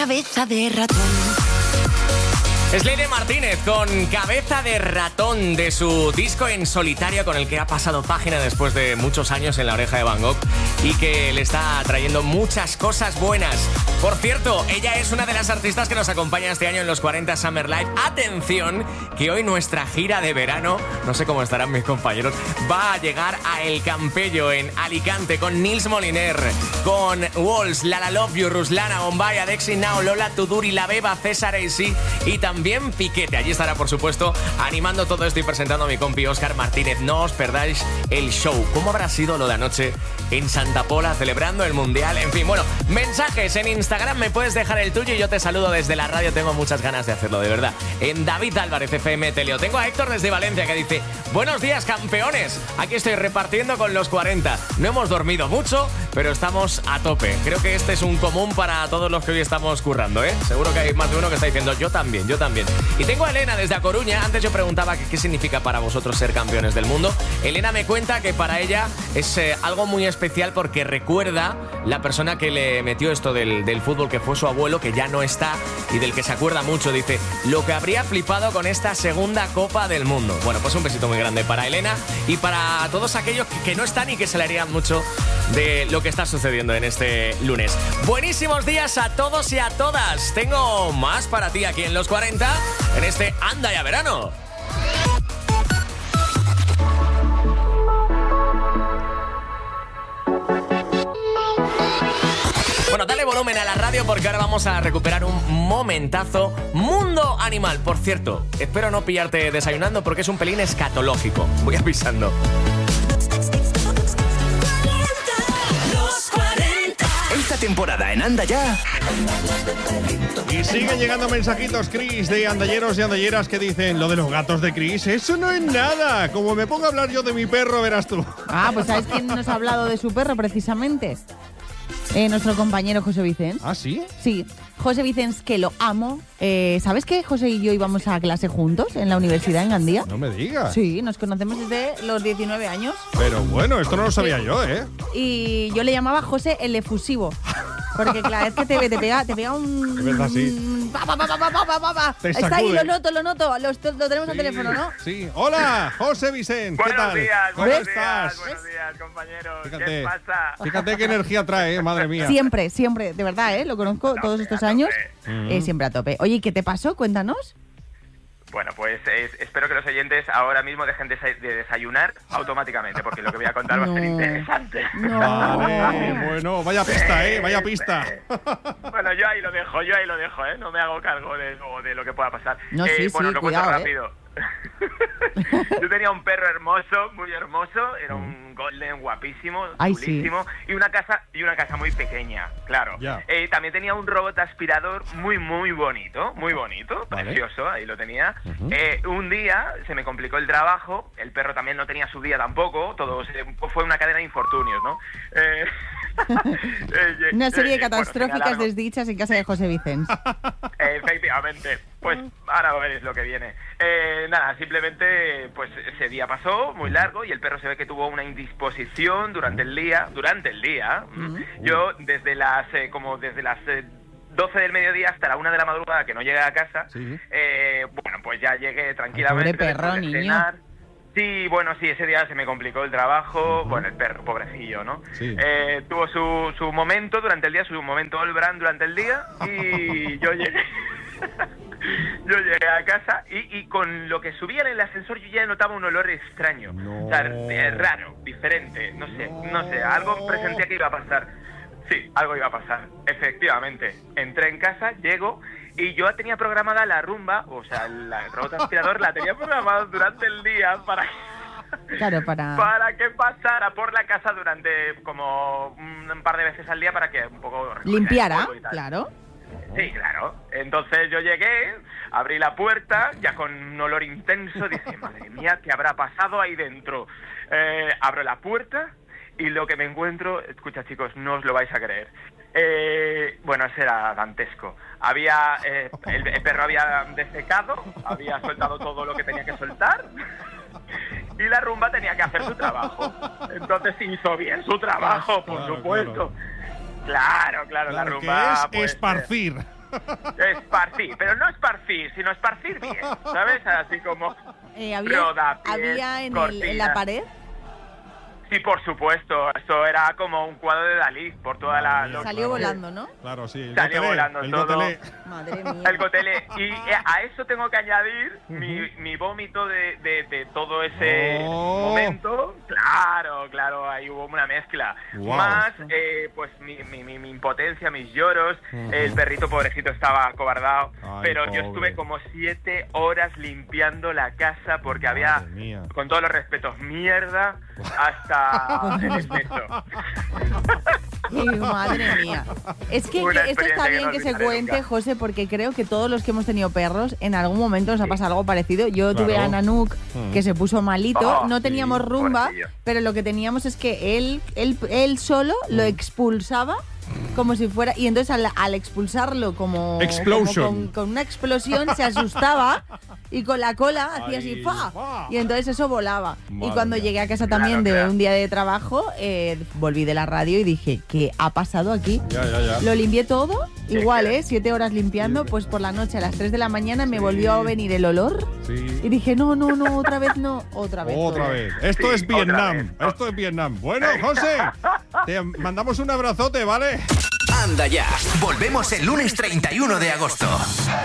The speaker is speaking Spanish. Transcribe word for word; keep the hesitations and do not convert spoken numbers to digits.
Cabeza de ratón. Es Leire Martínez con Cabeza de ratón, de su disco en solitario con el que ha pasado página después de muchos años en La Oreja de Van Gogh y que le está trayendo muchas cosas buenas. Por cierto, ella es una de las artistas que nos acompaña este año en los cuarenta Summer Live. Atención, que hoy nuestra gira de verano, no sé cómo estarán mis compañeros, va a llegar a El Campello en Alicante con Nils Moliner, con Walls, Lala Love You, Ruslana, Bombay, Adexi Now, Lola Tuduri, La Beba, César A C y también También Piquete. Allí estará, por supuesto, animando todo esto y presentando a mi compi Óscar Martínez. No os perdáis el show. ¿Cómo habrá sido lo de anoche en Santa Pola celebrando el Mundial? En fin, bueno, mensajes en Instagram, me puedes dejar el tuyo y yo te saludo desde la radio. Tengo muchas ganas de hacerlo, de verdad. En David Álvarez F M te leo. Tengo a Héctor desde Valencia que dice: buenos días, campeones. Aquí estoy repartiendo con los cuarenta. No hemos dormido mucho, pero estamos a tope. Creo que este es un común para todos los que hoy estamos currando, ¿eh? Seguro que hay más de uno que está diciendo yo también, yo también. También. Y tengo a Elena desde A Coruña. Antes yo preguntaba que qué significa para vosotros ser campeones del mundo. Elena me cuenta que para ella es eh, algo muy especial porque recuerda la persona que le metió esto del, del fútbol, que fue su abuelo, que ya no está y del que se acuerda mucho. Dice, lo que habría flipado con esta segunda Copa del Mundo. Bueno, pues un besito muy grande para Elena y para todos aquellos que, que no están y que se le harían mucho de lo que está sucediendo en este lunes. Buenísimos días a todos y a todas. Tengo más para ti aquí en los cuarenta. En este Anda Ya Verano. Bueno, dale volumen a la radio porque ahora vamos a recuperar un momentazo. Mundo Animal. Por cierto, espero no pillarte desayunando porque es un pelín escatológico. Voy avisando. Esta temporada en Anda Ya. Y siguen llegando mensajitos, Chris, de andalleros y andalleras que dicen: lo de los gatos de Chris, eso no es nada. Como me pongo a hablar yo de mi perro, verás tú. Ah, pues ¿sabes quién nos ha hablado de su perro precisamente? Eh, nuestro compañero José Vicens. ¿Ah, sí? Sí, José Vicens, que lo amo. Eh, ¿Sabes que José y yo íbamos a clase juntos en la universidad en Gandía? No me digas. Sí, nos conocemos desde los diecinueve años. Pero bueno, esto no lo sabía yo, ¿eh? Y yo le llamaba José el efusivo. Porque cada vez que te ve, te pega, te pega un... Es verdad, sí. Pa, pa, pa, pa, pa, pa, pa, pa. Te Está sacude. ahí, lo noto, lo noto. Lo, lo tenemos Sí, al teléfono, ¿no? Sí. Hola, José Vicente. ¿Qué Buenos tal? días, ¿Cómo buenos estás? días, buenos días, compañeros. Fíjate. ¿Qué pasa? Fíjate qué energía trae, ¿eh? Madre mía. Siempre, siempre, de verdad, ¿eh? Lo conozco A todos tope, estos a años. tope. Eh, siempre a tope. Oye, ¿qué te pasó? Cuéntanos. Bueno, pues es- espero que los oyentes ahora mismo dejen de, desa- de desayunar automáticamente, porque lo que voy a contar va a ser No. interesante. No. Vale, bueno, vaya pista, ¿eh? Vaya pista. Bueno, yo ahí lo dejo, yo ahí lo dejo, ¿eh? No me hago cargo de lo, de lo que pueda pasar. No, Eh, sí, bueno, sí, lo cuidado, cuento ¿eh? rápido. Yo tenía un perro hermoso, muy hermoso, era un golden guapísimo, Ay, sí. chulísimo, y una casa y una casa muy pequeña, claro. Ya. Eh, también tenía un robot aspirador muy muy bonito, muy bonito, Vale. precioso, ahí lo tenía. Ujú. Eh, un día se me complicó el trabajo, el perro también no tenía su día tampoco, todo se- fue una cadena de infortunios, ¿no? Eh, eh, Una serie de eh, bueno, catastróficas señalarlo. desdichas en casa de José Vicens. Efectivamente, pues ahora veréis lo que viene. Eh, nada, simplemente pues ese día pasó muy largo y el perro se ve que tuvo una indisposición durante el día, durante el día. ¿m? Yo desde las eh, como desde las eh, doce del mediodía hasta la una de la madrugada que no llegué a casa, Sí. eh, bueno, pues ya llegué tranquilamente. Pobre perro, después de niño. cenar. Sí, bueno, sí, ese día se me complicó el trabajo, bueno, el perro, pobrecillo, ¿no? Sí. Eh, tuvo su, su momento durante el día, su momento all brand durante el día, y yo llegué, yo llegué a casa y, y con lo que subía en el ascensor yo ya notaba un olor extraño, No. o sea, eh, raro, diferente, no sé, no sé, algo presentía que iba a pasar. Sí, algo iba a pasar, efectivamente. Entré en casa, llego y yo tenía programada la rumba, o sea, la- el robot aspirador la tenía programada durante el día para, Claro, para... para que pasara por la casa durante como un, un par de veces al día para que un poco recogiera el Limpiara, polvo y tal. claro. Sí, claro. Entonces yo llegué, abrí la puerta, ya con un olor intenso, dije, madre mía, ¿qué habrá pasado ahí dentro? Eh, abro la puerta y lo que me encuentro, escucha chicos, no os lo vais a creer. Eh, bueno, ese era dantesco. Había, eh, el, el perro había desecado, había soltado todo lo que tenía que soltar y la rumba tenía que hacer su trabajo. Entonces hizo bien su trabajo, por Claro, supuesto. Claro, claro, la Claro, rumba... que es pues, esparcir. esparcir, pero no esparcir, sino esparcir bien, ¿sabes? Así como Eh, ¿había, rodapiés, ¿había en, el- en la cortinas. pared? Sí, por supuesto, eso era como un cuadro de Dalí por toda la... Madre mía, Salió claro. volando, ¿no? Claro, sí. El Salió gotelé, volando el todo. gotelé. Madre mía. El cotele. Y eh, a eso tengo que añadir mi, mi vómito de, de, de todo ese Oh. momento. Claro, claro, ahí hubo una mezcla. Wow. Más, eh, pues, mi, mi, mi, mi impotencia, mis lloros. El perrito pobrecito estaba acobardado. Ay, pero pobre. yo estuve como siete horas limpiando la casa porque había, Madre mía. con todos los respetos, mierda hasta el techo. Ay, madre mía. Es que, Una que esto está experiencia que bien no que se olvidaré cuente, nunca. José, porque creo que todos los que hemos tenido perros, en algún momento nos ha pasado algo parecido. Yo Claro. tuve a Nanook, Mm. que se puso malito. Oh, no teníamos sí, rumba, pobrecillo. pero lo que teníamos es que él, él, él solo lo Mm. expulsaba como si fuera... Y entonces al, al expulsarlo como, Explosion. como con, con una explosión se asustaba y con la cola hacía así Ay, ¡fa! fa. Y entonces eso volaba. Madre y cuando mía. llegué a casa también Claro, de claro. un día de trabajo, eh, volví de la radio y dije, ¿qué ha pasado aquí? Ya, ya, ya. Lo limpié todo, Sí, igual, claro. ¿eh? Siete horas limpiando, pues por la noche a las tres de la mañana me volvió a venir el olor y Sí. dije, no, no, no, otra vez no, otra vez. Otra todo. vez. Esto Sí, es otra Vietnam. vez. Esto es Vietnam. Bueno, José, te mandamos un abrazote, ¿vale? Anda ya. Volvemos el lunes treinta y uno de agosto.